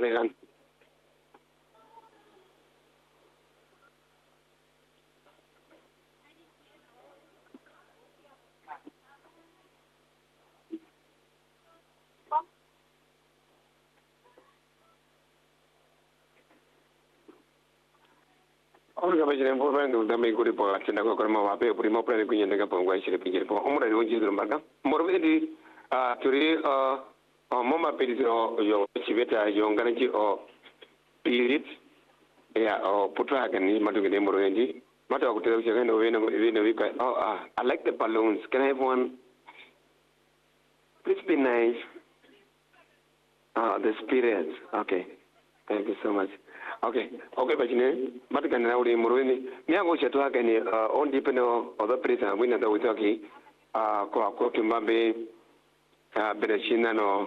kan. Orang kaya macam apa yang dah mengikut pola cina kau kerana apa prima pernah kunyah dengan pengguai siri pinggir pun umur ada uji dalam mereka. Mungkin di curi mama pilih yo civeta yo garansi pirit ya putra kan ni madu kita muru ini. Mata aku tidak bisa kan I like the balloons. Can I have one? Please be nice. The spirits. Okay. Thank you so much. Okay, bajine matakan na uri muru ni mi ako chetu ha kani on dipeno other prison wina da witaki ko kimbabe bereshina no